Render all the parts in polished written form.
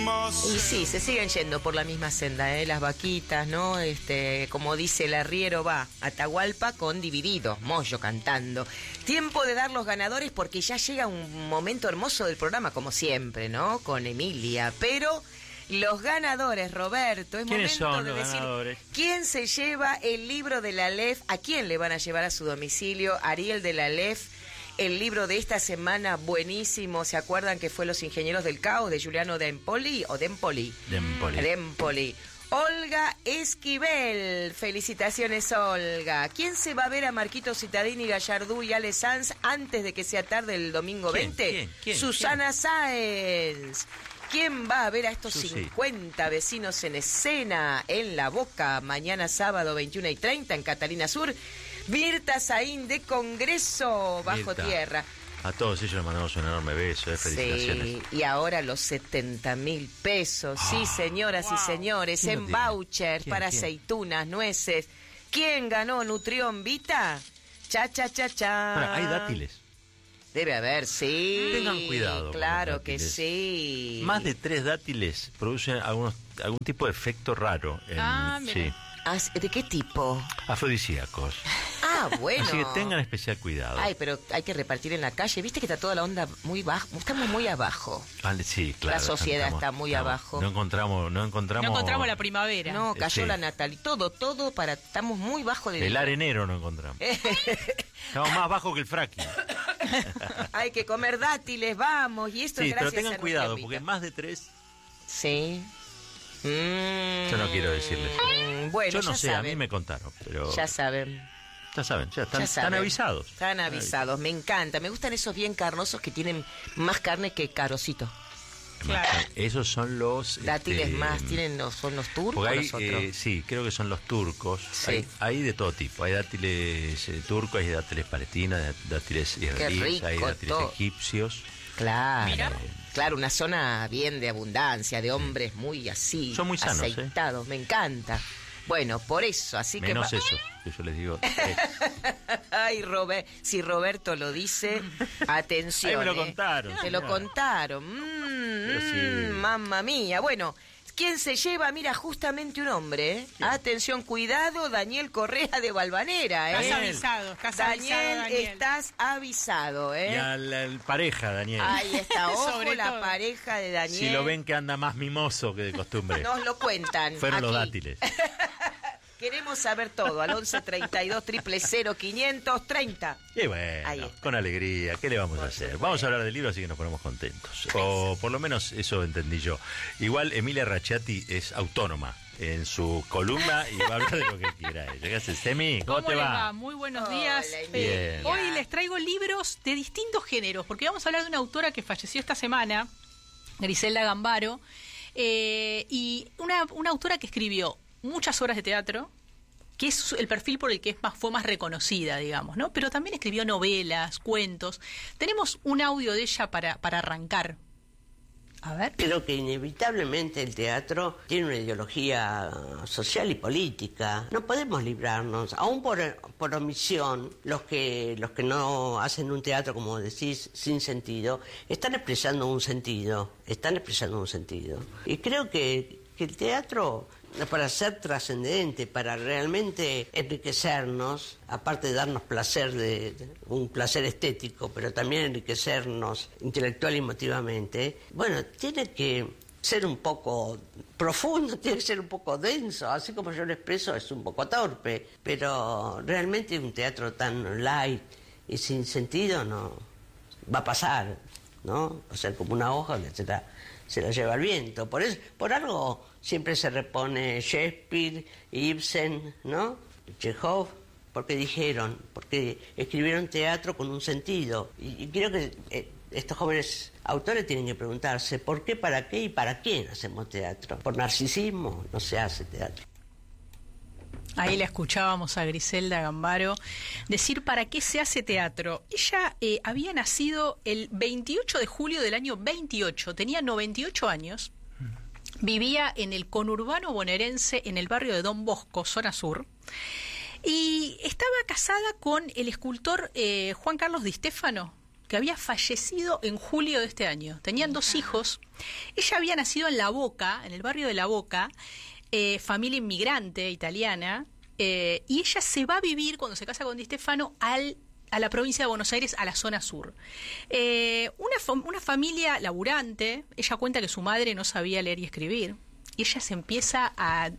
Y sí, se siguen yendo por la misma senda, las vaquitas, ¿no? Como dice el arriero, va Atahualpa con Dividido, Moyo cantando. Tiempo de dar los ganadores porque ya llega un momento hermoso del programa, como siempre, ¿no? Con Emilia, pero... Los ganadores, Roberto, es momento de decir ganadores? ¿Quién se lleva el libro de la Aleph? ¿A quién le van a llevar a su domicilio? Ariel de la Aleph, el libro de esta semana, buenísimo. ¿Se acuerdan que fue Los Ingenieros del Caos de Giuliano Dempoli? ¿O Dempoli? Dempoli. Olga Esquivel, felicitaciones Olga. ¿Quién se va a ver a Marquito Cittadini, Gallardú y Ale Sanz antes de que sea tarde el domingo 20? ¿Quién? Susana Sáenz. ¿Quién va a ver a estos 50 vecinos en escena en La Boca mañana sábado 21:30 en Catalina Sur? Mirta Saín de Congreso Bajo Tierra. A todos ellos les mandamos un enorme beso, felicitaciones. Sí, y ahora los 70.000 pesos, sí señoras y señores, en vouchers para aceitunas, nueces. ¿Quién ganó Nutrión Vita? Cha. Bueno, hay dátiles. Debe haber, sí. Tengan cuidado. Claro que sí. Más de 3 dátiles producen algún tipo de efecto raro. Sí. ¿De qué tipo? Afrodisíacos. Bueno. Así que tengan especial cuidado. Ay, pero hay que repartir en la calle. ¿Viste que está toda la onda muy baja? Estamos muy abajo. Sí, claro. La sociedad está muy abajo. No encontramos la primavera. No, cayó la Natalie. Todo estamos muy bajo de... El arenero no encontramos. Estamos más bajo que el fracking. Hay que comer dátiles, vamos. Y esto es gracias pero tengan cuidado, porque más de 3... Sí. Yo no quiero decirles. Bueno, yo no sé, saben. a mí me contaron, pero... Ya saben. Están avisados. Están avisados, me encanta. Me gustan esos bien carnosos que tienen más carne que carosito. Claro. Esos son los... dátiles más, ¿son los turcos o los otros? Sí, creo que son los turcos. Sí. Hay de todo tipo. Hay dátiles turcos, hay dátiles palestinos, hay dátiles israelíes, hay dátiles egipcios. Claro. Claro, una zona bien de abundancia, de hombres muy así. Son muy sanos, aceitados, me encanta. Bueno, por eso, así menos eso, que yo les digo. Ay, si Roberto lo dice, atención. Ahí me lo contaron. Te lo contaron. Mamma mía. Bueno, ¿quién se lleva? Mira, justamente un hombre, Atención, cuidado, Daniel Correa de Valvanera, Estás avisado, Daniel, estás avisado, Y a la pareja, Daniel. Ahí está, ojo, la pareja de Daniel. Si lo ven que anda más mimoso que de costumbre. Nos lo cuentan. Fueron aquí. Los dátiles. Queremos saber todo, al 11 32 000 530. Y bueno, con alegría, ¿qué le vamos a hacer? Vamos a hablar del libro, así que nos ponemos contentos. O por lo menos eso entendí yo. Igual Emilia Racciati es autónoma en su columna y va a hablar de lo que quiera ella. ¿Qué haces, Emi? ¿Cómo te va? Muy buenos días. Bien. Hoy les traigo libros de distintos géneros, porque vamos a hablar de una autora que falleció esta semana, Griselda Gambaro, y una autora que escribió muchas obras de teatro, que es el perfil por el que fue más reconocida, digamos, ¿no? Pero también escribió novelas, cuentos. Tenemos un audio de ella para arrancar. A ver. Creo que inevitablemente el teatro tiene una ideología social y política. No podemos librarnos, aún por omisión, los que no hacen un teatro, como decís, sin sentido, están expresando un sentido. Y creo que el teatro, para ser trascendente, para realmente enriquecernos, aparte de darnos placer, un placer estético, pero también enriquecernos intelectual y emotivamente, bueno, tiene que ser un poco profundo, tiene que ser un poco denso, así como yo lo expreso, es un poco torpe, pero realmente un teatro tan light y sin sentido no va a pasar, ¿no? Va a ser como una hoja que se la lleva el viento. Por algo siempre se repone Shakespeare, Ibsen, ¿no? Chekhov, porque escribieron teatro con un sentido. Y creo que estos jóvenes autores tienen que preguntarse ¿por qué, para qué y para quién hacemos teatro? ¿Por narcisismo? No se hace teatro. Ahí la escuchábamos a Griselda Gambaro decir para qué se hace teatro. Ella había nacido el 28 de julio del año 28, tenía 98 años, vivía en el conurbano bonaerense en el barrio de Don Bosco, zona sur, y estaba casada con el escultor Juan Carlos Di Stefano. que había fallecido en julio de este año. Tenían 2 hijos. Ella había nacido en La Boca, en el barrio de La Boca, familia inmigrante italiana, y ella se va a vivir, cuando se casa con Di Stefano, a la provincia de Buenos Aires, a la zona sur. Una familia laburante. Ella cuenta que su madre no sabía leer y escribir. Y ella se empieza a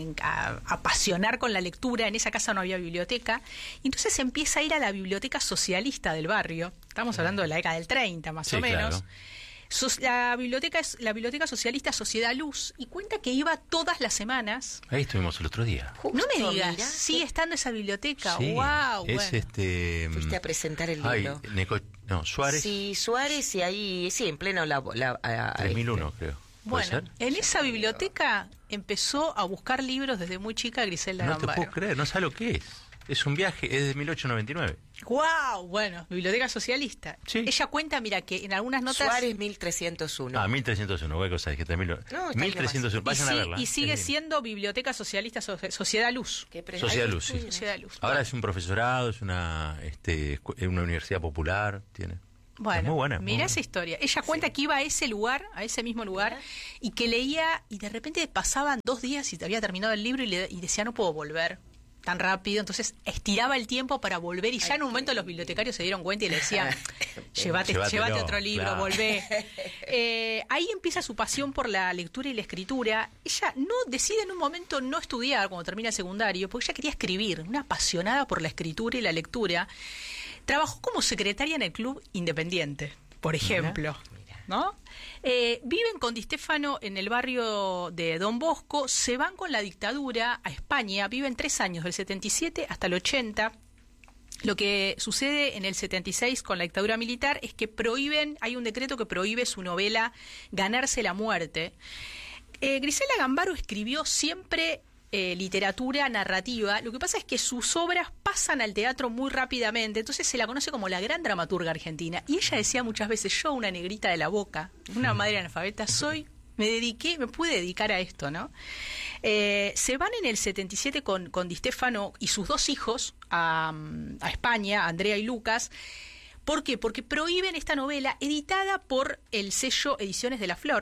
apasionar con la lectura. En esa casa no había biblioteca. Y entonces se empieza a ir a la biblioteca socialista del barrio. Estamos hablando de la década del 30, más o menos. Claro. La biblioteca socialista Sociedad Luz, y cuenta que iba todas las semanas. Ahí estuvimos el otro día. No me digas, sigue estando esa biblioteca. Sí, wow, es bueno. Fuiste a presentar el libro. Suárez. Sí, Suárez, y ahí, sí, en pleno 3001, creo. Bueno, en esa biblioteca empezó a buscar libros desde muy chica Griselda Gambaro. No te puedo creer, no sabes lo que es. Es un viaje, es de 1899. ¡Wow! Bueno, biblioteca socialista. Sí. Ella cuenta, mira, que en algunas notas... Suárez 1301. 1301, voy a cosa, dije 1301, vayan a verla. Y sigue siendo biblioteca socialista Sociedad Luz. Sociedad Luz, sí. Sociedad Luz. Ahora es un profesorado, es una universidad popular, tiene... Bueno, es muy buena. Mirá esa historia. Ella cuenta que iba a ese lugar, a ese mismo lugar, y que leía, y de repente pasaban 2 días y había terminado el libro y decía, no puedo volver tan rápido. Entonces estiraba el tiempo para volver, y ya en un momento los bibliotecarios se dieron cuenta y le decían, llévate otro libro, claro. Volvé. Ahí empieza su pasión por la lectura y la escritura. Ella decide en un momento no estudiar cuando termina el secundario, porque ella quería escribir, una apasionada por la escritura y la lectura. Trabajó como secretaria en el Club Independiente, por ejemplo. ¿No? Viven con Di Stefano en el barrio de Don Bosco, se van con la dictadura a España, viven 3 años, del 77 hasta el 80. Lo que sucede en el 76 con la dictadura militar es que hay un decreto que prohíbe su novela Ganarse la muerte. Griselda Gambaro escribió siempre literatura narrativa. Lo que pasa es que sus obras pasan al teatro muy rápidamente, entonces se la conoce como la gran dramaturga argentina. Y ella decía muchas veces, yo, una negrita de La Boca, una madre analfabeta, me pude dedicar a esto, ¿no? Se van en el 77 con Di Stefano y sus 2 hijos a España, Andrea y Lucas. ¿Por qué? Porque prohíben esta novela editada por el sello Ediciones de la Flor.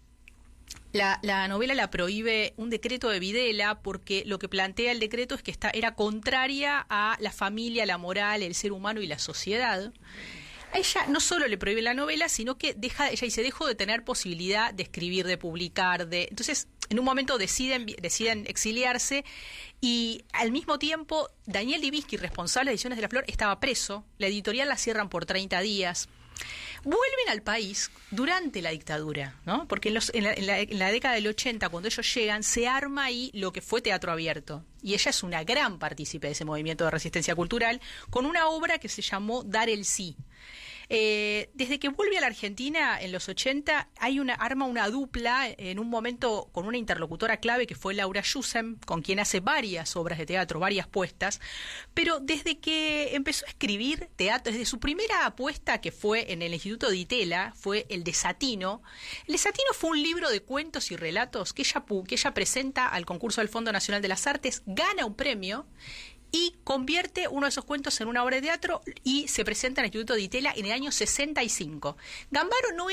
La novela la prohíbe un decreto de Videla, porque lo que plantea el decreto es que era contraria a la familia, la moral, el ser humano y la sociedad. A ella no solo le prohíbe la novela, sino que dejó de tener posibilidad de escribir, de publicar, entonces en un momento deciden exiliarse, y al mismo tiempo Daniel Divinsky, responsable de Ediciones de la Flor, estaba preso. La editorial la cierran por 30 días. Vuelven al país durante la dictadura, ¿no? Porque en la década del 80, cuando ellos llegan, se arma ahí lo que fue Teatro Abierto. Y ella es una gran partícipe de ese movimiento de resistencia cultural, con una obra que se llamó Dar el Sí. Desde que vuelve a la Argentina en los 80, arma una dupla en un momento con una interlocutora clave que fue Laura Yussem, con quien hace varias obras de teatro, varias puestas. Pero desde que empezó a escribir teatro, desde su primera apuesta, que fue en el Instituto Di Tella, fue El Desatino. El Desatino fue un libro de cuentos y relatos que ella presenta al concurso del Fondo Nacional de las Artes, gana un premio y convierte uno de esos cuentos en una obra de teatro, y se presenta en el Instituto Di Tella en el año 65. Gambaro no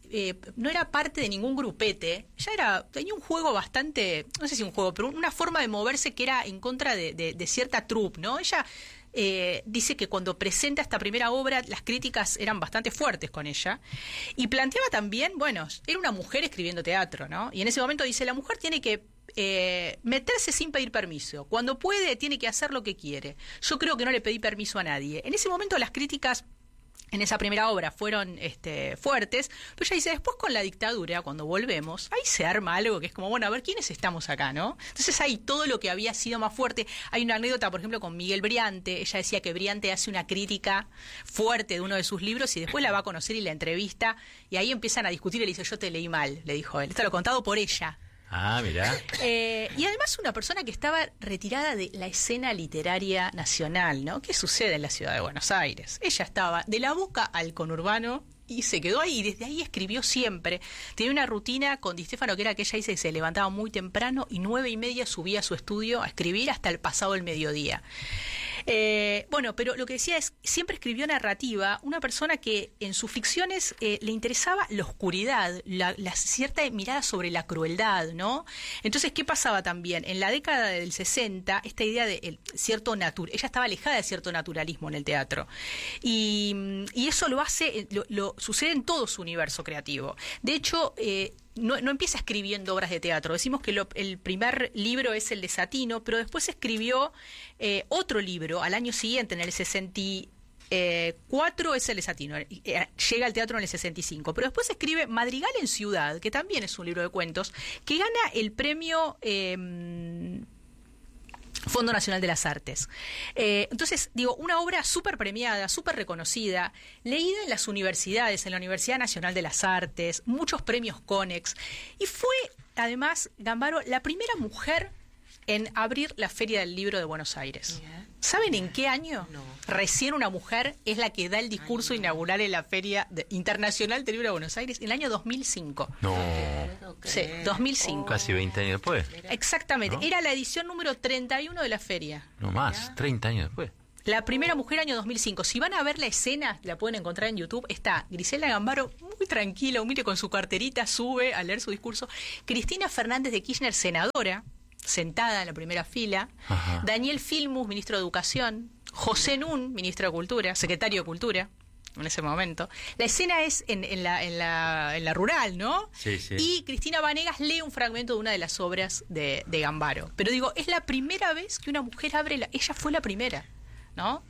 era parte de ningún grupete, tenía un juego bastante, no sé si un juego, pero una forma de moverse que era en contra de cierta troupe, ¿no? Ella dice que cuando presenta esta primera obra, las críticas eran bastante fuertes con ella, y planteaba también, era una mujer escribiendo teatro, ¿no? Y en ese momento dice, la mujer tiene que meterse sin pedir permiso. Cuando puede, tiene que hacer lo que quiere. Yo creo que no le pedí permiso a nadie. En ese momento las críticas en esa primera obra fueron fuertes, pero ella dice, después con la dictadura, cuando volvemos, ahí se arma algo que es como, a ver, ¿quiénes estamos acá, no? Entonces hay todo lo que había sido más fuerte. Hay una anécdota, por ejemplo, con Miguel Briante. Ella decía que Briante hace una crítica fuerte de uno de sus libros y después la va a conocer y la entrevista, y ahí empiezan a discutir y le dice, yo te leí mal, le dijo él. Esto lo contado por ella. Ah, mirá. Y además una persona que estaba retirada de la escena literaria nacional, ¿no? ¿Qué sucede en la ciudad de Buenos Aires? Ella estaba de La Boca al conurbano y se quedó ahí, y desde ahí escribió siempre. Tenía una rutina con Di Stefano que era que ella dice que se levantaba muy temprano y 9:30 subía a su estudio a escribir hasta el pasado el mediodía. Bueno, pero lo que decía es, siempre escribió narrativa, una persona que en sus ficciones le interesaba la oscuridad, la cierta mirada sobre la crueldad, ¿no? Entonces, ¿qué pasaba también? En la década del 60, esta idea de ella estaba alejada de cierto naturalismo en el teatro. Y eso lo hace, sucede en todo su universo creativo. De hecho, no empieza escribiendo obras de teatro. Decimos que el primer libro es el Desatino, pero después escribió otro libro al año siguiente, en el 64 es el Desatino, llega al teatro en el 65, pero después escribe Madrigal en Ciudad, que también es un libro de cuentos, que gana el premio Fondo Nacional de las Artes. Entonces, digo, una obra súper premiada, súper reconocida, leída en las universidades, en la Universidad Nacional de las Artes, muchos premios Conex, y fue, además, Gambaro, la primera mujer en abrir la Feria del Libro de Buenos Aires. ¿Saben en qué año? No. Recién una mujer es la que da el discurso inaugural en la Feria Internacional del Libro de Buenos Aires, en el año 2005. No, Sí, 2005. casi 20 años después. Exactamente. ¿No? Era la edición número 31 de la feria. No más, 30 años después. La primera mujer, año 2005. Si van a ver la escena, la pueden encontrar en YouTube, está Griselda Gambaro muy tranquila, humilde, con su carterita, sube a leer su discurso. Cristina Fernández de Kirchner, senadora, sentada en la primera fila. Ajá. Daniel Filmus, ministro de Educación. José Nun, ministro de Cultura, secretario de Cultura en ese momento. La escena es en la rural, ¿no? Sí, sí. Y Cristina Vanegas lee un fragmento de una de las obras de Gambaro. Pero digo, es la primera vez que una mujer abre ella fue la primera, ¿no?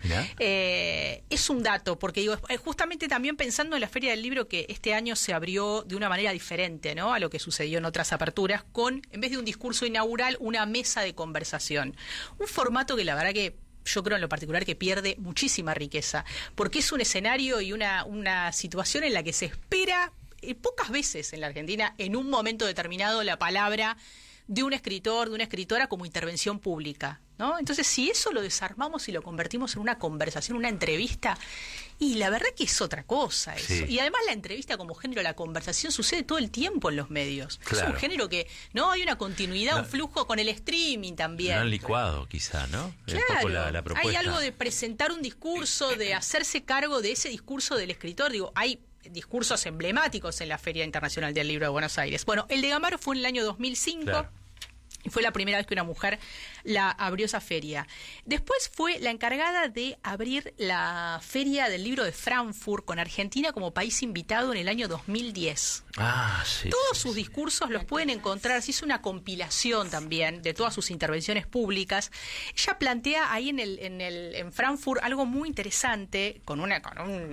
Es un dato, porque digo, justamente también pensando en la Feria del Libro, que este año se abrió de una manera diferente, ¿no?, a lo que sucedió en otras aperturas, con, en vez de un discurso inaugural, una mesa de conversación. Un formato que la verdad que yo creo en lo particular que pierde muchísima riqueza, porque es un escenario y una situación en la que se espera pocas veces en la Argentina, en un momento determinado, la palabra de un escritor, de una escritora como intervención pública, ¿no? Entonces, si eso lo desarmamos y lo convertimos en una conversación, una entrevista, y la verdad que es otra cosa eso. Sí. Y además la entrevista como género, la conversación sucede todo el tiempo en los medios. Claro. Es un género que, ¿no? Hay una continuidad, un flujo con el streaming también. Lo han licuado, quizá, ¿no? Claro, un poco la propuesta. hay algo de presentar un discurso, de hacerse cargo de ese discurso del escritor. Digo, hay discursos emblemáticos en la Feria Internacional del Libro de Buenos Aires. Bueno, el de Gambaro fue en el año 2005. Claro. Y fue la primera vez que una mujer la abrió esa feria. Después fue la encargada de abrir la Feria del Libro de Frankfurt con Argentina como país invitado en el año 2010. Ah, sí. Todos sus discursos los pueden encontrar, se hizo una compilación también de todas sus intervenciones públicas. Ella plantea ahí en Frankfurt algo muy interesante, con un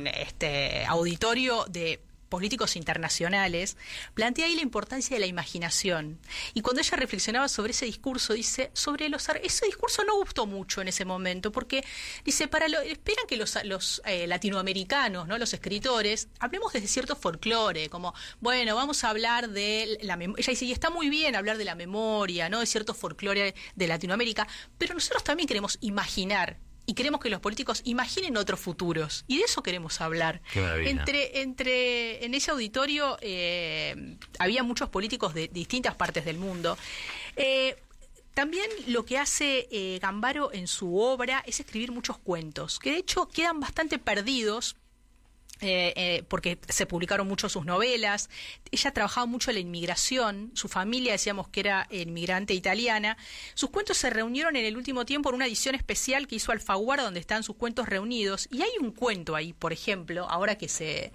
auditorio de políticos internacionales, plantea ahí la importancia de la imaginación. Y cuando ella reflexionaba sobre ese discurso, dice, ese discurso no gustó mucho en ese momento, porque dice, esperan que los latinoamericanos, ¿no?, los escritores, hablemos desde cierto folclore, como, bueno, vamos a hablar de la memoria. Ella dice, y está muy bien hablar de la memoria, ¿no?, de cierto folclore de Latinoamérica, pero nosotros también queremos imaginar. Y queremos que los políticos imaginen otros futuros. Y de eso queremos hablar. Qué maravilla. En ese auditorio había muchos políticos de distintas partes del mundo. También lo que hace Gambaro en su obra es escribir muchos cuentos, que de hecho quedan bastante perdidos. Porque se publicaron mucho sus novelas. Ella trabajaba mucho en la inmigración, su familia decíamos que era inmigrante italiana. Sus cuentos se reunieron en el último tiempo en una edición especial que hizo Alfaguara, donde están sus cuentos reunidos, y hay un cuento ahí, por ejemplo, ahora que se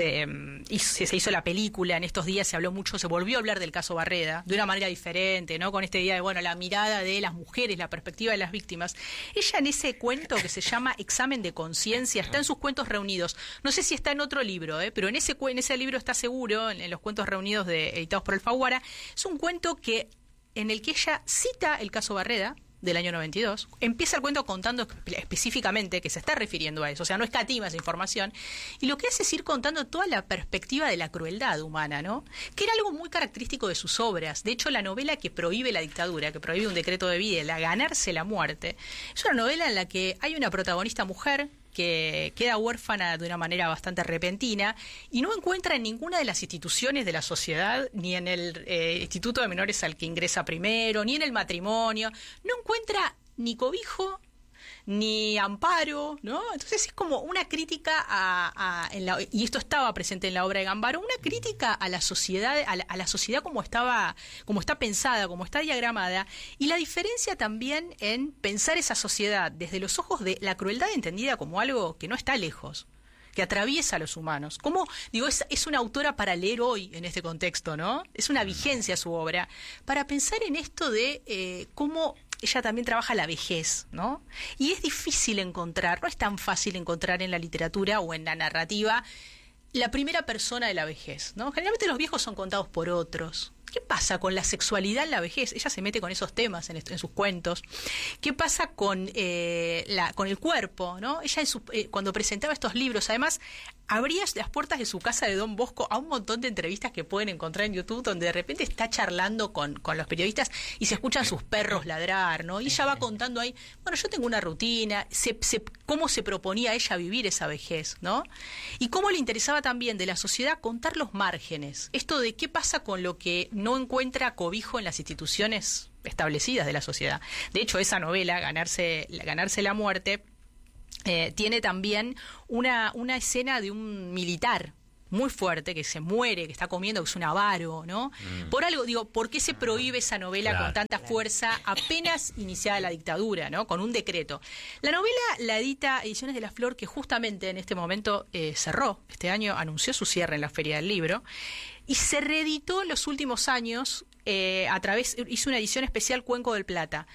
hizo la película, en estos días se habló mucho, se volvió a hablar del caso Barreda de una manera diferente, ¿no?, con este día de, bueno, la mirada de las mujeres, la perspectiva de las víctimas. Ella en ese cuento que se llama Examen de Conciencia, está en sus cuentos reunidos, no sé si está en otro libro, pero en ese libro está seguro, en los cuentos reunidos editados por Alfaguara. Es un cuento en el que ella cita el caso Barreda del año 92, empieza el cuento contando específicamente que se está refiriendo a eso, o sea, no escatima esa información, y lo que hace es ir contando toda la perspectiva de la crueldad humana, ¿no?, que era algo muy característico de sus obras. De hecho, la novela que prohíbe la dictadura, que prohíbe un decreto de Videla, Ganarse la muerte, es una novela en la que hay una protagonista mujer que queda huérfana de una manera bastante repentina y no encuentra en ninguna de las instituciones de la sociedad, ni en el Instituto de Menores al que ingresa primero, ni en el matrimonio, no encuentra ni cobijo, ni amparo, ¿no? Entonces es como una crítica y esto estaba presente en la obra de Gambaro, una crítica a la sociedad, a la sociedad como está pensada, como está diagramada, y la diferencia también en pensar esa sociedad desde los ojos de la crueldad entendida como algo que no está lejos, que atraviesa a los humanos. Como, digo, es una autora para leer hoy en este contexto, ¿no? Es una vigencia su obra, para pensar en esto de cómo ella también trabaja la vejez, ¿no? Y es difícil encontrar, no es tan fácil encontrar en la literatura o en la narrativa la primera persona de la vejez, ¿no? Generalmente los viejos son contados por otros. ¿Qué pasa con la sexualidad en la vejez? Ella se mete con esos temas en sus cuentos. ¿Qué pasa con el cuerpo, ¿no? Ella cuando presentaba estos libros, además, abría las puertas de su casa de Don Bosco a un montón de entrevistas que pueden encontrar en YouTube, donde de repente está charlando con los periodistas y se escuchan sus perros ladrar, ¿no? Y ella va contando ahí, bueno, yo tengo una rutina, cómo se proponía ella vivir esa vejez, ¿no? Y cómo le interesaba también de la sociedad contar los márgenes. Esto de qué pasa con lo que no encuentra cobijo en las instituciones establecidas de la sociedad. De hecho, esa novela, Ganarse la muerte, tiene también una escena de un militar muy fuerte que se muere, que está comiendo, que es un avaro, ¿no? Por algo, digo, ¿por qué se prohíbe esa novela con tanta fuerza apenas iniciada la dictadura, ¿no? Con un decreto. La novela la edita Ediciones de la Flor, que justamente en este momento cerró. Este año anunció su cierre en la Feria del Libro. Y se reeditó en los últimos años hizo una edición especial Cuenco del Plata.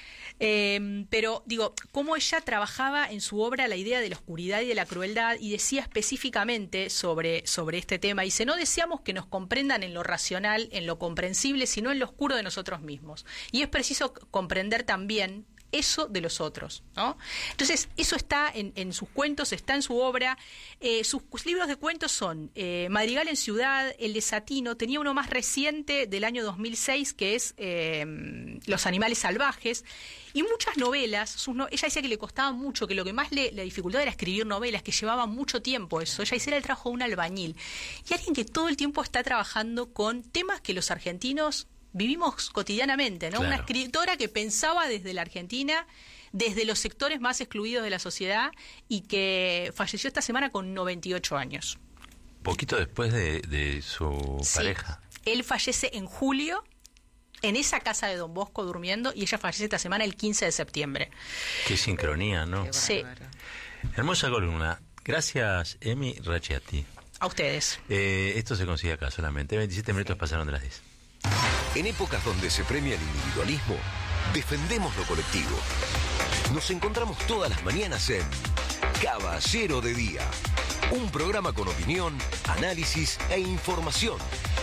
Pero digo, cómo ella trabajaba en su obra la idea de la oscuridad y de la crueldad, y decía específicamente sobre este tema, dice: no deseamos que nos comprendan en lo racional, en lo comprensible, sino en lo oscuro de nosotros mismos, y es preciso comprender también eso de los otros, ¿no? Entonces, eso está en sus cuentos, está en su obra. Sus libros de cuentos son Madrigal en Ciudad, El Desatino, tenía uno más reciente del año 2006 que es Los Animales Salvajes, y muchas novelas. Ella decía que le costaba mucho, que lo que más le dificultaba era escribir novelas, que llevaba mucho tiempo eso. Ella hiciera el trabajo de un albañil, y alguien que todo el tiempo está trabajando con temas que los argentinos vivimos cotidianamente, ¿no? Claro. Una escritora que pensaba desde la Argentina, desde los sectores más excluidos de la sociedad, y que falleció esta semana con 98 años. Poquito después de su pareja. Él fallece en julio, en esa casa de Don Bosco durmiendo, y ella fallece esta semana el 15 de septiembre. Qué sincronía, ¿no? Sí. Hermosa columna. Gracias, Emi Racciati. A ustedes. Esto se consigue acá solamente. 27 minutos pasaron de las 10. En épocas donde se premia el individualismo, defendemos lo colectivo. Nos encontramos todas las mañanas en Caballero de Día, un programa con opinión, análisis e información.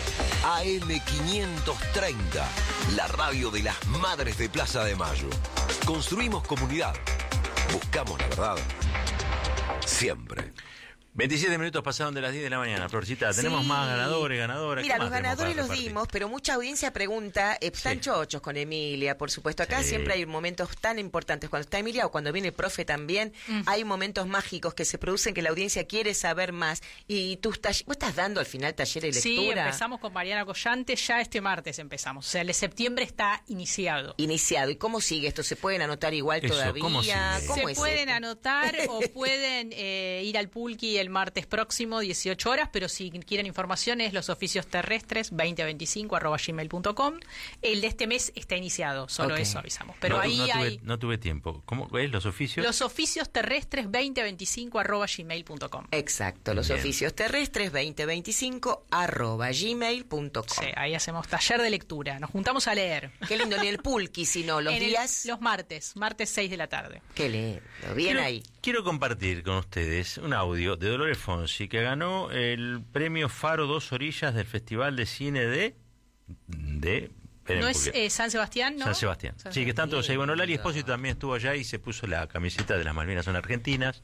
AM530, la radio de las Madres de Plaza de Mayo. Construimos comunidad. Buscamos la verdad. Siempre. 27 minutos pasaron de las 10 de la mañana, Florcita. Tenemos más ganadores, ganadoras. Mira, los ganadores los dimos, pero mucha audiencia pregunta, están chochos con Emilia, por supuesto. Acá siempre hay momentos tan importantes. Cuando está Emilia o cuando viene el profe también, hay momentos mágicos que se producen, que la audiencia quiere saber más. Y vos estás dando al final talleres de lectura. Sí, empezamos con Mariana Collante, ya este martes empezamos. O sea, el de septiembre está iniciado. ¿Y cómo sigue esto? ¿Se pueden anotar igual todavía? ¿Cómo se pueden anotar o pueden ir al Pulqui el martes próximo, 18 horas, pero si quieren información es Los Oficios Terrestres 2025@gmail.com. El de este mes está iniciado, solo eso avisamos. Pero no tuve tiempo. ¿Cómo es Los Oficios? Los Oficios Terrestres 2025@gmail.com. Exacto, Los Oficios Terrestres 2025@gmail.com. Sí, ahí hacemos taller de lectura, nos juntamos a leer. Qué lindo, ni el Pulqui, sino los días. Los martes 6 de la tarde. Qué lindo, bien ahí. Quiero compartir con ustedes un audio de Dolores Fonsi, que ganó el premio Faro 2 Orillas del Festival de Cine de no es San Sebastián, ¿no? San Sebastián. Sí, que están todos ahí. Bueno, Lali Espósito también estuvo allá y se puso la camiseta de las Malvinas son argentinas.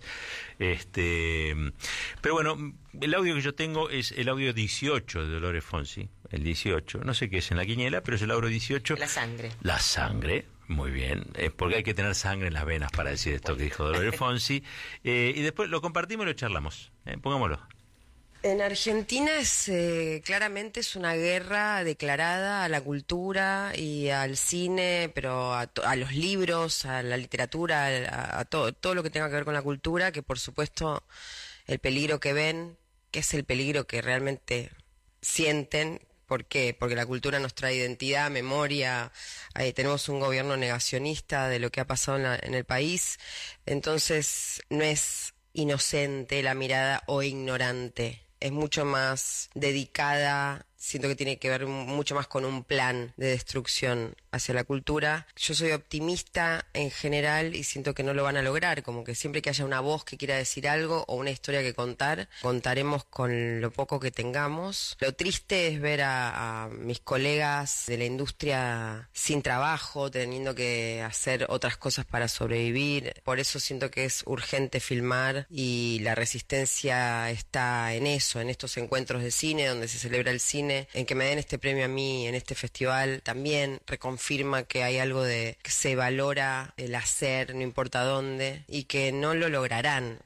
Pero bueno, el audio que yo tengo es el audio 18 de Dolores Fonsi. El 18. No sé qué es en la quiniela, pero es el audio 18. La sangre. La sangre. Muy bien, porque hay que tener sangre en las venas para decir esto que dijo Dolores Fonsi. Y después lo compartimos y lo charlamos. Pongámoslo. En Argentina claramente es una guerra declarada a la cultura y al cine, pero a los libros, a la literatura, a todo lo que tenga que ver con la cultura, que por supuesto el peligro que ven, que es el peligro que realmente sienten. ¿Por qué? Porque la cultura nos trae identidad, memoria, tenemos un gobierno negacionista de lo que ha pasado en el país, entonces no es inocente la mirada o ignorante. Es mucho más dedicada, siento que tiene que ver mucho más con un plan de destrucción hacia la cultura. Yo soy optimista en general y siento que no lo van a lograr, como que siempre que haya una voz que quiera decir algo o una historia que contar, contaremos con lo poco que tengamos. Lo triste es ver a mis colegas de la industria sin trabajo, teniendo que hacer otras cosas para sobrevivir. Por eso siento que es urgente filmar y la resistencia está en eso, en estos encuentros de cine donde se celebra el cine, en que me den este premio a mí en este festival también reconfirma que hay algo de que se valora el hacer, no importa dónde, y que no lo lograrán.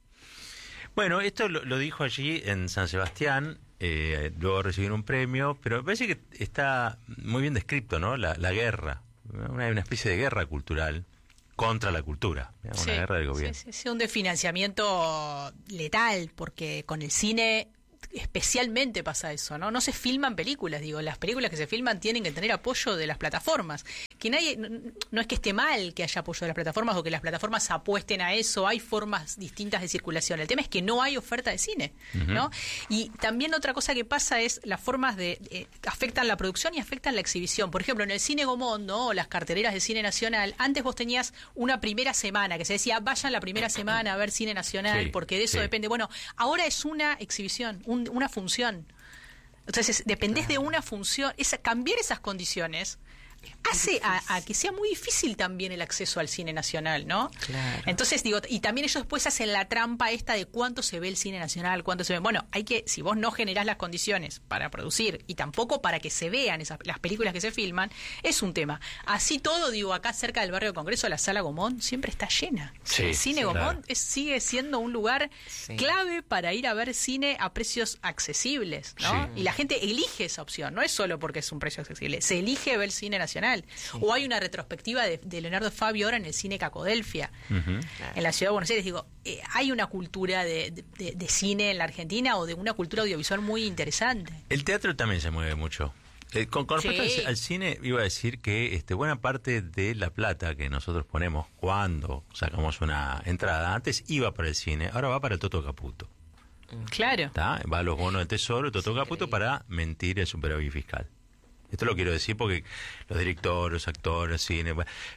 Bueno, esto lo dijo allí en San Sebastián, luego recibieron un premio, pero me parece que está muy bien descrito, ¿no? La guerra, una especie de guerra cultural contra la cultura, una guerra del gobierno. Sí, un desfinanciamiento letal, porque con el cine especialmente pasa eso, ¿no? No se filman películas, digo, las películas que se filman tienen que tener apoyo de las plataformas. Que no es que esté mal que haya apoyo de las plataformas o que las plataformas apuesten a eso, hay formas distintas de circulación. El tema es que no hay oferta de cine, ¿no? Y también otra cosa que pasa es las formas afectan la producción y afectan la exhibición. Por ejemplo, en el Cine Gaumont, ¿no? O las carteleras de cine nacional, antes vos tenías una primera semana, que se decía, vayan la primera semana a ver cine nacional, porque de eso depende. Bueno, ahora es una exhibición, una función. Entonces, dependés de una función. Cambiar esas condiciones hace a que sea muy difícil también el acceso al cine nacional, ¿no? Claro. Entonces, digo, y también ellos después hacen la trampa esta de cuánto se ve el cine nacional, cuánto se ve. Bueno, si vos no generás las condiciones para producir y tampoco para que se vean las películas que se filman, es un tema. Así todo, digo, acá cerca del barrio de Congreso, la Sala Gaumont siempre está llena. El cine Gaumont sigue siendo un lugar clave para ir a ver cine a precios accesibles, ¿no? Y la gente elige esa opción, no es solo porque es un precio accesible, se elige ver cine nacional. O hay una retrospectiva de Leonardo Fabio ahora en el Cine Cacodelfia, en la ciudad de Buenos Aires. Digo, hay una cultura de cine en la Argentina o de una cultura audiovisual muy interesante. El teatro también se mueve mucho. Con respecto al cine, iba a decir que buena parte de la plata que nosotros ponemos cuando sacamos una entrada, antes iba para el cine, ahora va para el Toto Caputo. Claro. Va a los bonos de tesoro, el Toto Caputo, para mentir el superávit fiscal. Esto lo quiero decir porque los directores, los actores, cine,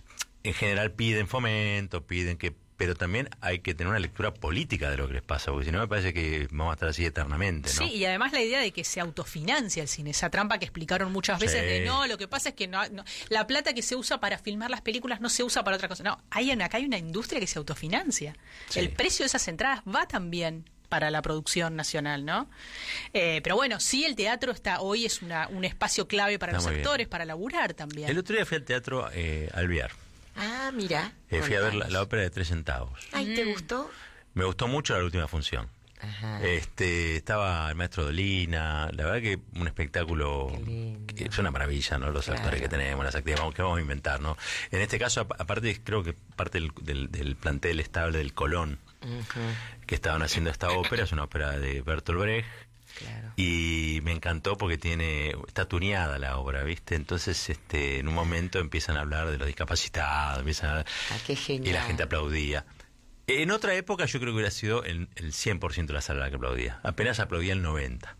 en general piden fomento, pero también hay que tener una lectura política de lo que les pasa, porque si no me parece que vamos a estar así eternamente, ¿no? Sí, y además la idea de que se autofinancia el cine, esa trampa que explicaron muchas veces de lo que pasa es que no, la plata que se usa para filmar las películas no se usa para otra cosa. No, acá hay una industria que se autofinancia. El precio de esas entradas va también para la producción nacional, ¿no? Pero bueno, sí, el teatro hoy es un espacio clave para los actores, para laburar también. El otro día fui al teatro Alvear. Ah, mira. Fui a ver la ópera de 3 centavos. Ay, ¿te gustó? Me gustó mucho la última función. Ajá. Estaba el maestro Dolina, la verdad que un espectáculo que es una maravilla, ¿no? Los actores que tenemos, las actividades que vamos a inventar, ¿no? En este caso, aparte, creo que parte del plantel estable del Colón, que estaban haciendo esta ópera, es una ópera de Bertolt Brecht. Claro. Y me encantó porque está tuneada la obra, ¿viste? Entonces, en un momento empiezan a hablar de los discapacitados, qué genial. Y la gente aplaudía. En otra época yo creo que hubiera sido el 100% de la sala la que aplaudía. Apenas aplaudía el 90%.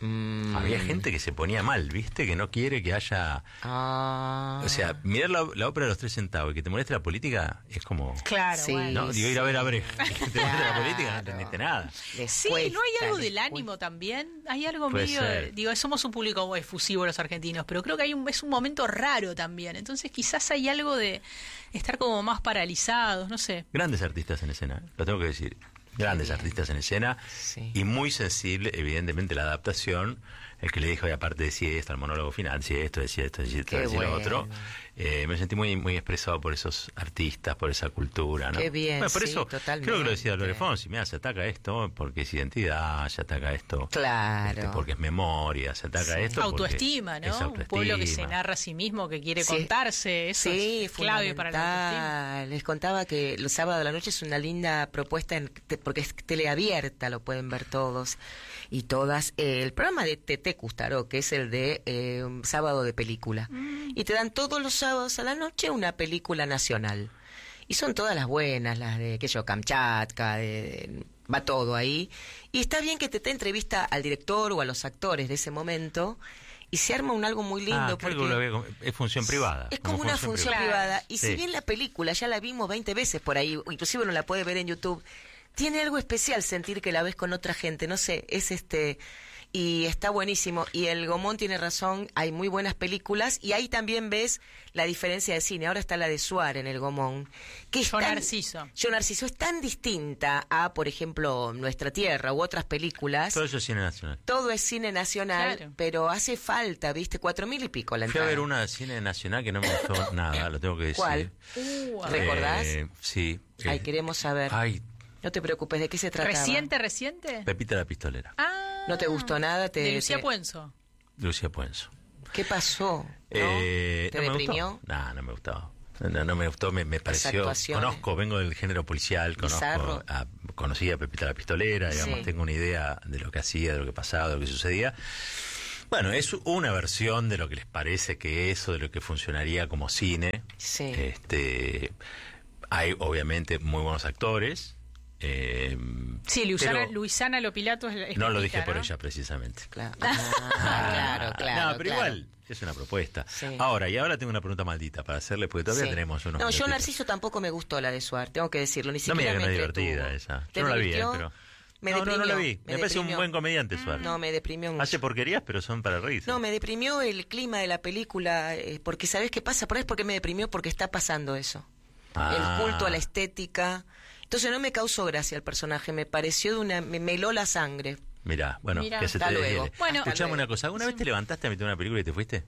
Había gente que se ponía mal, ¿viste? Que no quiere que haya... O sea, mirar la ópera de los 3 centavos y que te moleste la política es como... Claro, sí, bueno. ¿no? Digo, ir a ver a Brecht. Que te moleste la política, no entendiste nada. Sí, ¿no hay algo del ánimo también? Hay algo medio... Digo, somos un público efusivo los argentinos, pero creo que es un momento raro también. Entonces quizás hay algo de estar como más paralizados, no sé. Grandes artistas en escena, lo tengo que decir. Grandes artistas en escena y muy sensible, evidentemente, la adaptación el que le dijo, y aparte decía esto, el monólogo final, decía esto, decía esto, decía esto, decía lo otro. Me sentí muy muy expresado por esos artistas, por esa cultura, ¿no? Qué bien, bueno, por sí, eso totalmente. creo que lo decía Dolores Fonsi, mira, se ataca esto porque es identidad, se ataca esto Claro. porque es memoria, se ataca esto porque Autoestima, ¿no? es Un pueblo que se autoestima. narra a sí mismo, que quiere Sí. contarse, eso Sí, es clave para la autoestima. fundamental. Les contaba que los sábados de la noche es una linda propuesta porque es teleabierta, lo pueden ver todos y todas. El programa de Tete Custaró, que es el de sábado de película. Y te dan todos los sábados a la noche una película nacional. Y son todas las buenas, las de, qué sé yo, Kamchatka, va todo ahí. Y está bien que Tete entrevista al director o a los actores de ese momento y se arma un algo muy lindo. creo que porque lo veo es función privada. es como una función privada. Y Sí. si bien la película ya la vimos 20 veces por ahí, o inclusive uno la puede ver en YouTube, tiene algo especial sentir que la ves con otra gente. No sé, es y está buenísimo. Y el Gomón tiene razón, hay muy buenas películas y ahí también ves la diferencia de cine. Ahora está la de Suárez en el Gomón. Que es Yo tan- Narciso. Yo Narciso es tan distinta a, por ejemplo, Nuestra Tierra u otras películas. Todo eso es cine nacional. Todo es cine nacional, Claro. pero hace falta, ¿viste? 4.000 y pico la Fui a entrada. ver una de cine nacional que no me gustó nada, lo tengo que decir. ¿Cuál? ¿Recordás? Sí. Ay, queremos saber. Ay, No te preocupes, ¿de qué se trataba? ¿Reciente? Pepita la Pistolera. Ah, ¿No te gustó nada? de Lucía Puenzo. Lucía Puenzo. ¿Qué pasó? ¿No? ¿Te ¿No me deprimió? gustó? No me gustó. No me gustó, me pareció... actuaciones. Vengo del género policial, Bizarro. conocí a Pepita la Pistolera, digamos, Sí. tengo una idea de lo que hacía, de lo que pasaba, de lo que sucedía. Bueno, es una versión de lo que les parece que es o de lo que funcionaría como cine. Sí. Hay obviamente muy buenos actores. Sí, pero Luisana Lopilato es no lo Pepita, dije por ¿no? ella precisamente. Claro, claro. No, pero claro. igual es una propuesta. Sí. Ahora tengo una pregunta maldita para hacerle, porque todavía Sí. tenemos unos No, yo minutitos. Narciso tampoco me gustó la de Suárez, tengo que decirlo. Ni No me siquiera digas que no es entretuvo. divertida esa. ¿Te Yo no la vi, divirtió? pero... Me no deprimió. la vi. Me parece un deprimió. buen comediante, Suárez. No, me deprimió mucho. Hace porquerías, pero son para reírse. No, me deprimió el clima de la película, porque ¿sabés qué pasa? Por ahí es porque me deprimió, porque está pasando eso. Ah. El culto a la estética. Entonces no me causó gracia el personaje, me pareció me heló la sangre. Mirá, bueno, Mirá, que se hasta te luego. deshiele. Bueno, Escuchame hasta una cosa. ¿Alguna vez te levantaste a meter una película y te fuiste?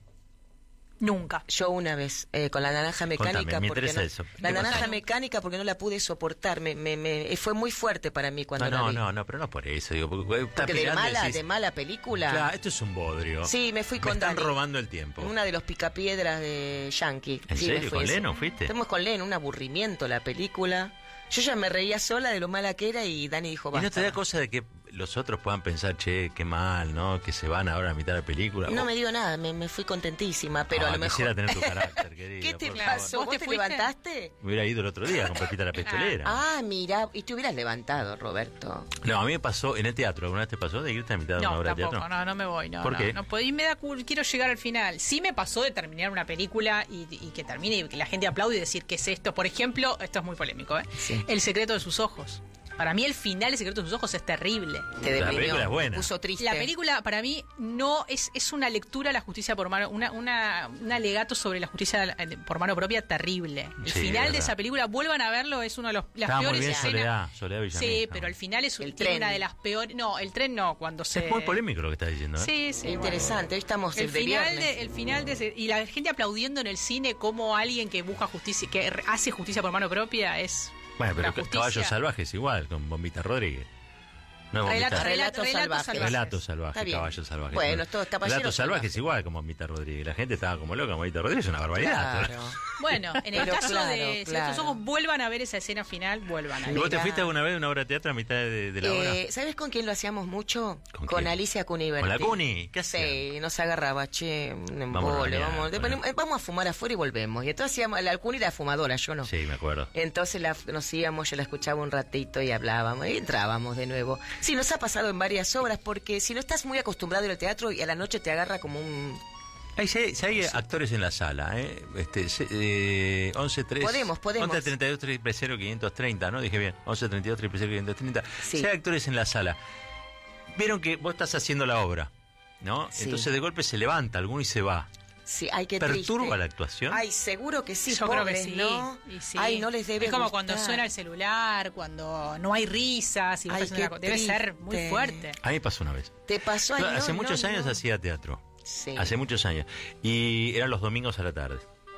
Nunca. Yo una vez, con la naranja mecánica, Contame, me porque interesa no, eso. la ¿Qué naranja pasó? mecánica porque no la pude soportar, fue muy fuerte para mí cuando la vi. No, pero no por eso. Digo, porque estás Porque mirando y decís, de mala película. Claro, esto es un bodrio. Sí, me fui con están Dani. robando el tiempo. En una de los picapiedras de Yankee. ¿En Sí, serio? me fui ¿Con ese. Leno fuiste? Fuimos con Leno, un aburrimiento la película. Yo ya me reía sola de lo mala que era y Dani dijo, ¿Y no basta. te da cosa de que los otros puedan pensar, che, qué mal, ¿no? Que se van ahora a mitad de la película. No me dio nada, me fui contentísima, pero a lo mejor... Quisiera tener tu carácter, querida. ¿Qué te por pasó? favor. ¿Vos te fuiste? levantaste? Me hubiera ido el otro día con Pepita la Pistolera. Ah, mira, y te hubieras levantado, Roberto. No, a mí me pasó en el teatro. ¿Alguna vez te pasó de irte a mitad de una No, obra de tampoco, teatro? no me voy. No, ¿Por no, qué? no puedo. Y me da quiero llegar al final. Sí me pasó de terminar una película y que termine y que la gente aplaude y decir qué es esto. Por ejemplo, esto es muy polémico, ¿eh? Sí. El secreto de sus ojos. Para mí el final de Secreto de sus ojos es terrible. Te La deprimió, película es buena. te puso triste. La película para mí no es una lectura a la justicia por mano, un alegato sobre la justicia por mano propia terrible. El Sí, final es de esa verdad. película, vuelvan a verlo, es una de las Estaba muy peores bien escenas. Soledad Villamil. Sí, estaba pero al muy final El tiene tren. una de las peores. No, el tren no, cuando se. Es muy polémico lo que estás diciendo, ¿eh? Sí, sí. Interesante, hoy estamos El de final, viernes. el final y la gente aplaudiendo en el cine como alguien que busca justicia, que hace justicia por mano propia es. Bueno, pero la justicia. Caballos Salvajes igual, con Bombita Rodríguez. No es Bombita Relatos salvajes. Relatos Salvajes, Está bien. Caballos Salvajes. Bueno, todos Caballeros Relatos Salvajes Salvajes. igual como Bombita Rodríguez. La gente estaba como loca, Bombita Rodríguez es una barbaridad. Claro. Bueno, en el Pero caso claro, de Si claro. estos ojos vuelvan a ver esa escena final, vuelvan a ¿Y ver. vos te Mirá. fuiste alguna vez a una obra de teatro a mitad de la obra? ¿Sabes con quién lo hacíamos mucho? ¿Con Con quién? Alicia Cuniverti. ¿Con la Cuni? ¿Qué hacían? Sí, nos agarraba, che, un Vamos a embole, ranear, vamos, bueno. vamos a fumar afuera y volvemos. Y entonces hacíamos, la Cuni era fumadora, yo no. Sí, me acuerdo. Entonces nos íbamos, yo la escuchaba un ratito y hablábamos y entrábamos de nuevo. Sí, nos ha pasado en varias obras porque si no estás muy acostumbrado al teatro y a la noche te agarra como un... Si hay actores en la sala, 11-3... Podemos. 11-32-0-530, ¿no? Dije bien, 11-32-0-530. Sí. Si hay actores en la sala, vieron que vos estás haciendo la obra, ¿no? Sí. Entonces de golpe se levanta alguno y se va. Sí, ay, qué ¿Perturba triste. la actuación? Ay, seguro que sí, Yo creo que pobres, sí. ¿no? Y sí. Ay, no les debe Es como gustar. cuando suena el celular, cuando no hay risas. Y vos Ay, estás haciendo qué debe ser muy triste. fuerte. A mí me pasó una vez. ¿Te pasó? Ay, Yo no, hace muchos no, años no. hacía teatro. Sí. Hace muchos años. Y eran los domingos a la tarde.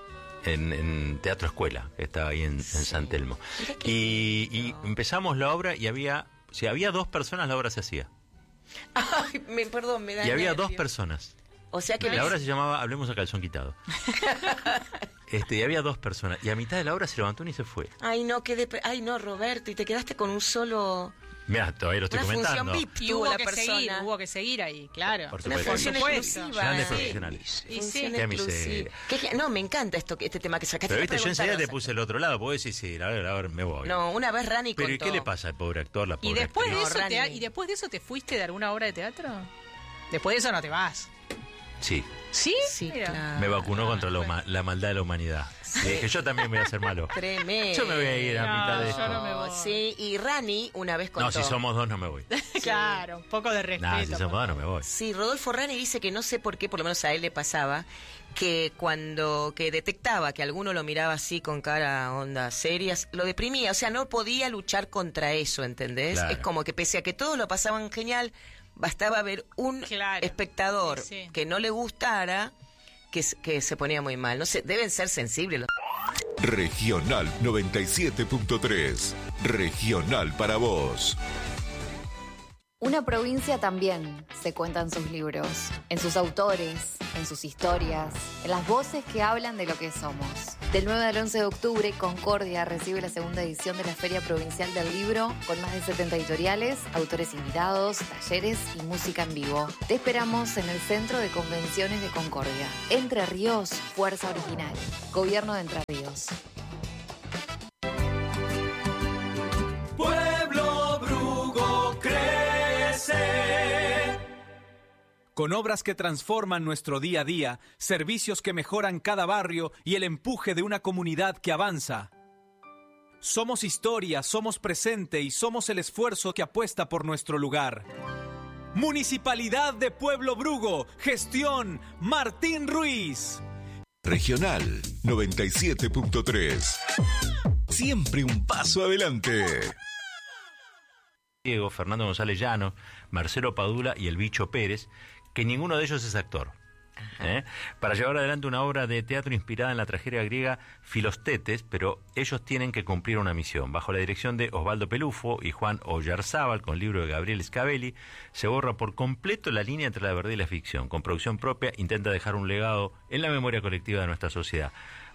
En Teatro Escuela, que estaba ahí en San Telmo. Mira qué Y lindo. empezamos la obra y si había 2 personas, la obra se hacía. Ay, perdón, me da Y había nervio. 2 personas. O sea que La obra se llamaba Hablemos a calzón quitado. Y había 2 personas. Y a mitad de la obra se levantó uno y se fue. Ay, no, ay, no, Roberto, y te quedaste con un solo... Mira, todavía lo estoy Una comentando. función VIP Y tuvo hubo la que persona. hubo que seguir ahí, claro. Por Una supuesto. función Por supuesto. exclusiva. Grandes Sí. profesionales. Y sí. Función Qué exclusiva. Que me encanta este tema que sacaste. Pero viste, Te yo enseguida te preguntaron, puse el otro lado. Vos decís, sí, a ver, me voy. No, una vez Rani Pero ¿y contó. qué le pasa al pobre actor, la pobre ¿Y después, de actriz? eso No, Rani. ¿Y después de eso te fuiste de alguna obra de teatro? Después de eso no te vas. Sí, ¿Sí? Sí, Mira. claro. me vacunó contra bueno. la maldad de la humanidad. Y dije, yo también voy a ser malo. Tremendo. Yo me voy a ir a No, mitad de yo esto. no me voy. Sí, y Rani una vez contó. No, si somos 2 no me voy. Claro, un poco de respeto. Nah, si somos 2 no me voy. Sí, Rodolfo Rani dice que no sé por qué, por lo menos a él le pasaba, que que detectaba que alguno lo miraba así con cara ondas serias, lo deprimía, o sea, no podía luchar contra eso, ¿entendés? Claro. Es como que pese a que todos lo pasaban genial, bastaba ver un Claro. espectador Sí, sí. que no le gustara, que se ponía muy mal. No sé, deben ser sensibles los... Regional 97.3. Regional para vos. Una provincia también se cuenta en sus libros, en sus autores, en sus historias, en las voces que hablan de lo que somos. Del 9 al 11 de octubre, Concordia recibe la segunda edición de la Feria Provincial del Libro, con más de 70 editoriales, autores invitados, talleres y música en vivo. Te esperamos en el Centro de Convenciones de Concordia. Entre Ríos, Fuerza Original. Gobierno de Entre Ríos. Pueblo Brugo crece. Con obras que transforman nuestro día a día, servicios que mejoran cada barrio y el empuje de una comunidad que avanza. Somos historia, somos presente y somos el esfuerzo que apuesta por nuestro lugar. Municipalidad de Pueblo Brugo, gestión Martín Ruiz. Regional 97.3. Siempre un paso adelante. Diego, Fernando González Llano, Marcelo Padula y el Bicho Pérez, que ninguno de ellos es actor. Para llevar adelante una obra de teatro inspirada en la tragedia griega Filostetes, pero ellos tienen que cumplir una misión. Bajo la dirección de Osvaldo Pelufo y Juan Oyarzábal, con libro de Gabriel Scabelli, se borra por completo la línea entre la verdad y la ficción. Con producción propia intenta dejar un legado en la memoria colectiva de nuestra sociedad.